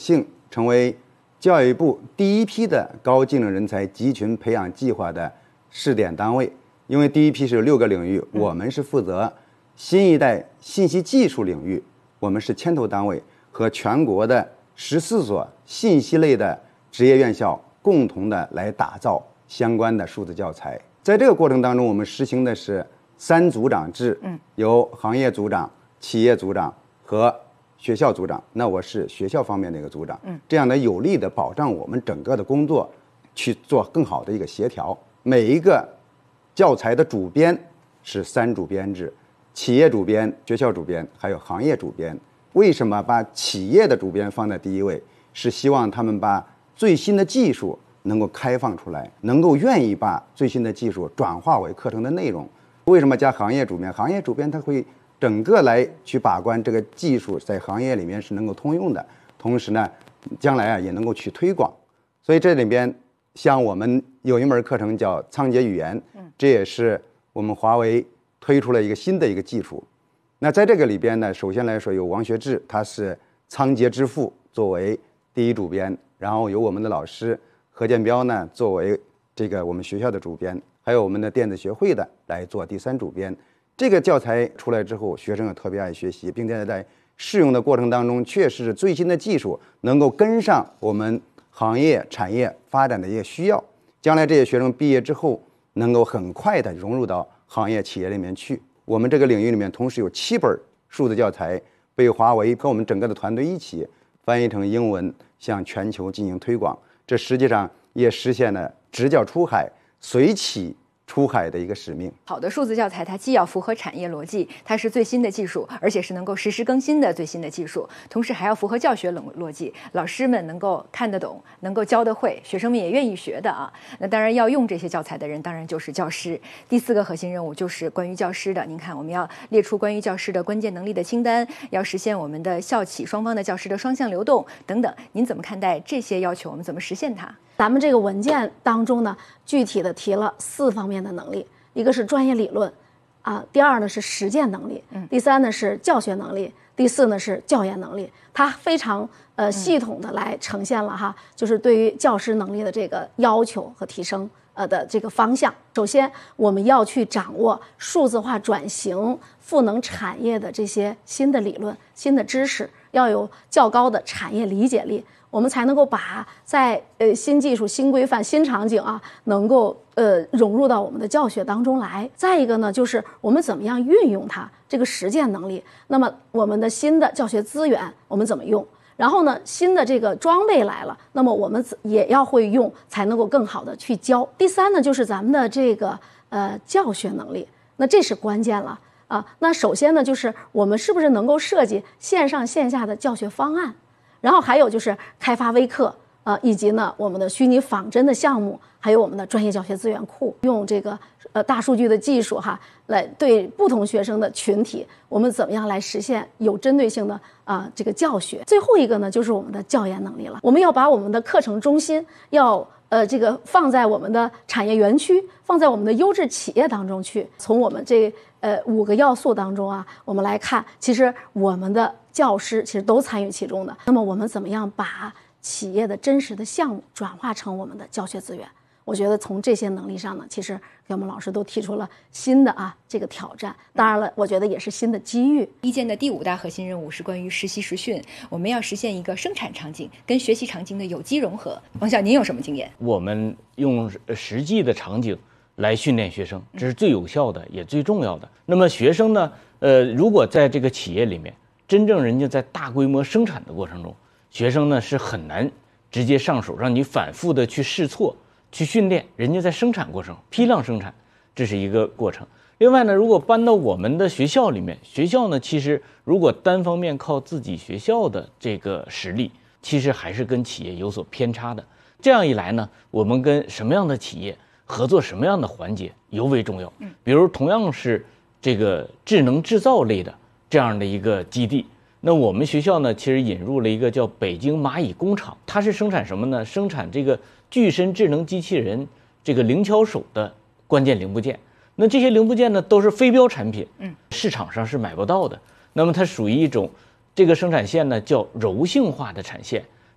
幸成为教育部第一批的高技能人才集群培养计划的试点单位。因为第一批是有6个领域，我们是负责新一代信息技术领域，我们是牵头单位，和全国的14所信息类的职业院校共同的来打造相关的数字教材。在这个过程当中，我们实行的是3组长制，由行业组长、企业组长和学校组长。那我是学校方面的一个组长，这样的有力的保障我们整个的工作去做更好的一个协调。每一个教材的主编是3主编制，企业主编、学校主编还有行业主编。为什么把企业的主编放在第一位？是希望他们把最新的技术能够开放出来，能够愿意把最新的技术转化为课程的内容。为什么加行业主编？行业主编他会整个来去把关这个技术在行业里面是能够通用的，同时呢，将来也能够去推广。所以这里边像我们有一门课程叫仓颉语言，这也是我们华为推出了一个新的一个技术。那在这个里边呢，首先来说有王学志，他是仓颉之父作为第一主编，然后有我们的老师何建彪呢作为这个我们学校的主编，还有我们的电子学会的来做第3主编。这个教材出来之后，学生也特别爱学习，并且在试用的过程当中，确实是最新的技术能够跟上我们行业产业发展的一个需要。将来这些学生毕业之后，能够很快的融入到行业企业里面去。我们这个领域里面同时有7本数字教材被华为和我们整个的团队一起翻译成英文，向全球进行推广。这实际上也实现了直教出海、随企出海的一个使命。 好的数字教材，它既要符合产业逻辑，它是最新的技术，而且是能够实时更新的最新的技术，同时还要符合教学逻辑，老师们能够看得懂，能够教得会，学生们也愿意学的啊。那当然要用这些教材的人，当然就是教师。第4个核心任务就是关于教师的。您看，我们要列出关于教师的关键能力的清单，要实现我们的校企双方的教师的双向流动等等。您怎么看待这些要求？我们怎么实现它？ 咱们这个文件当中呢，具体的提了4方面的能力，一个是专业理论，第2呢是实践能力，第3呢是教学能力，第4呢是教研能力。它非常系统的来呈现了哈，就是对于教师能力的这个要求和提升的这个方向。首先，我们要去掌握数字化转型赋能产业的这些新的理论、新的知识，要有较高的产业理解力。我们才能够把在新技术、新规范、新场景能够融入到我们的教学当中来。再一个呢，就是我们怎么样运用它这个实践能力。那么我们的新的教学资源我们怎么用？然后呢，新的这个装备来了，那么我们也要会用，才能够更好的去教。第3呢，就是咱们的这个教学能力，那这是关键了那首先呢，就是我们是不是能够设计线上线下的教学方案？然后还有就是开发微课以及呢我们的虚拟仿真的项目，还有我们的专业教学资源库，用这个大数据的技术来对不同学生的群体，我们怎么样来实现有针对性的这个教学。最后一个呢，就是我们的教研能力了。我们要把我们的课程中心要这个放在我们的产业园区，放在我们的优质企业当中去。从我们这5个要素当中我们来看，其实我们的教师其实都参与其中的。那么我们怎么样把企业的真实的项目转化成我们的教学资源？我觉得从这些能力上呢，其实给我们老师都提出了新的这个挑战。当然了，我觉得也是新的机遇。 一建的第5大核心任务是关于实习实训，我们要实现一个生产场景跟学习场景的有机融合。王校，您有什么经验？ 我们用实际的场景来训练学生，这是最有效的也最重要的。那么学生呢，如果在这个企业里面，真正人家在大规模生产的过程中，学生呢是很难直接上手，让你反复的去试错、去训练。人家在生产过程、批量生产，这是一个过程。另外呢，如果搬到我们的学校里面，学校呢其实如果单方面靠自己学校的这个实力，其实还是跟企业有所偏差的。这样一来呢，我们跟什么样的企业合作，什么样的环节尤为重要。比如同样是这个智能制造类的这样的一个基地，那我们学校呢其实引入了一个叫北京蚂蚁工厂，它是生产什么呢？生产这个具身智能机器人这个灵巧手的关键零部件。那这些零部件呢都是非标产品，市场上是买不到的。那么它属于一种这个生产线呢叫柔性化的产线，